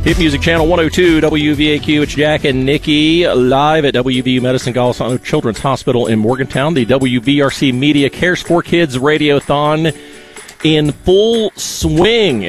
Hit Music Channel 102, WVAQ. It's Jack and Nikki live at WVU Medicine Golisano Children's Hospital in Morgantown. The WVRC Media Cares for Kids Radiothon in full swing.